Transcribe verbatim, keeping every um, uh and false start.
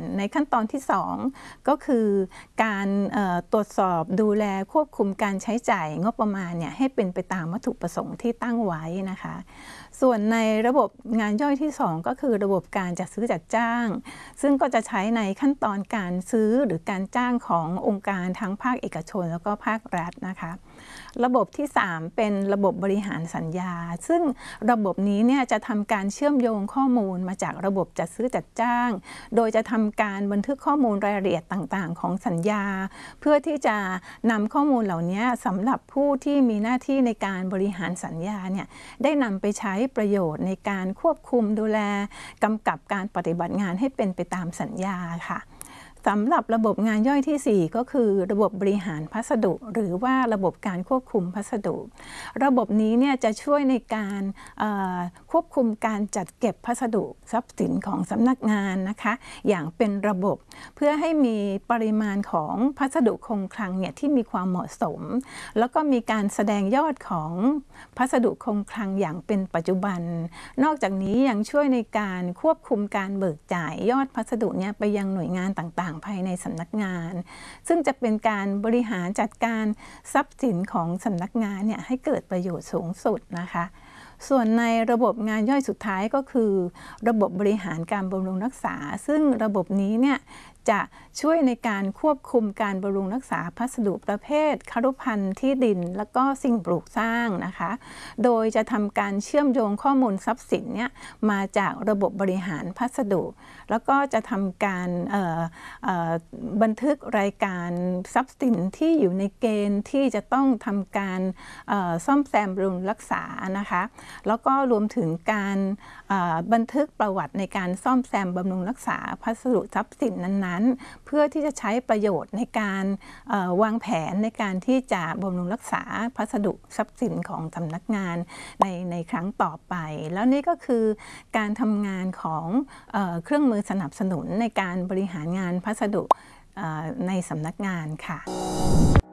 ในขั้นตอนที่สองก็คือการตรวจสอบดูแลควบคุมการใช้จ่ายงบประมาณเนี่ยให้เป็นไปตามวัตถุประสงค์ที่ตั้งไว้นะคะส่วนในระบบงานย่อยที่สองก็คือระบบการจัดซื้อจัดจ้างซึ่งก็จะใช้ในขั้นตอนการซื้อหรือการจ้างขององค์การทั้งภาคเอกชนแล้วก็ภาครัฐนะคะระบบที่สามเป็นระบบบริหารสัญญาซึ่งระบบนี้เนี่ยจะทำการเชื่อมโยงข้อมูลมาจากระบบจัดซื้อจัดจ้างโดยจะทำการบันทึกข้อมูลรายละเอียดต่างๆของสัญญาเพื่อที่จะนำข้อมูลเหล่านี้สำหรับผู้ที่มีหน้าที่ในการบริหารสัญญาเนี่ยได้นำไปใช้ประโยชน์ในการควบคุมดูแลกำกับการปฏิบัติงานให้เป็นไปตามสัญญาค่ะสำหรับระบบงานย่อยที่สี่ก็คือระบบบริหารพัสดุหรือว่าระบบการควบคุมพัสดุระบบนี้เนี่ยจะช่วยในการควบคุมการจัดเก็บพัสดุทรัพย์สินของสำนักงานนะคะอย่างเป็นระบบเพื่อให้มีปริมาณของพัสดุคงคลังเนี่ยที่มีความเหมาะสมแล้วก็มีการแสดงยอดของพัสดุคงคลังอย่างเป็นปัจจุบันนอกจากนี้ยังช่วยในการควบคุมการเบิกจ่ายยอดพัสดุเนี่ยไปยังหน่วยงานต่างภายในสำนักงานซึ่งจะเป็นการบริหารจัดการทรัพย์สินของสำนักงานเนี่ยให้เกิดประโยชน์สูงสุดนะคะส่วนในระบบงานย่อยสุดท้ายก็คือระบบบริหารการบำรุงรักษาซึ่งระบบนี้เนี่ยจะช่วยในการควบคุมการบำรุงรักษาพัสดุประเภทครุภัณฑ์ที่ดินและก็สิ่งปลูกสร้างนะคะโดยจะทำการเชื่อมโยงข้อมูลทรัพย์สินเนี่ยมาจากระบบบริหารพัสดุแล้วก็จะทำการบันทึกรายการทรัพย์สินที่อยู่ในเกณฑ์ที่จะต้องทำการซ่อมแซมบำรุงรักษานะคะแล้วก็รวมถึงการบันทึกประวัติในการซ่อมแซมบำรุงรักษาพัสดุทรัพย์สินนั้นเพื่อที่จะใช้ประโยชน์ในการวางแผนในการที่จะบำรุงรักษาพัสดุทรัพย์สินของสำนักงานในในครั้งต่อไปแล้วนี่ก็คือการทำงานของเอ่อเครื่องมือสนับสนุนในการบริหารงานพัสดุในสำนักงานค่ะ